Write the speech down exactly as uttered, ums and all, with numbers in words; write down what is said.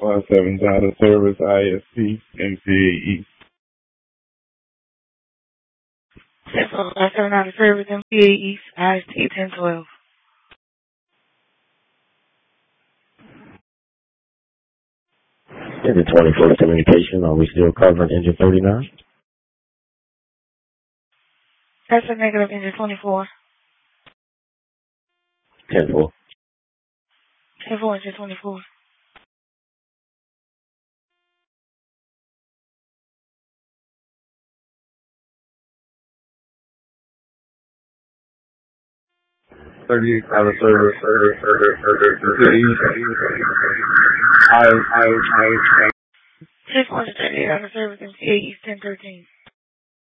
one seven out of service I S P M C A East. one seven out of service M C A East I S T ten twelve. Engine twenty-four communication. Are we still covering engine thirty-nine? That's a negative, engine twenty-four. ten four. ten four, engine twenty-four. thirty-eight out of service, service, service, service, service, I, I, I, I. six one thirty-eight out of service M C A East ten thirteen.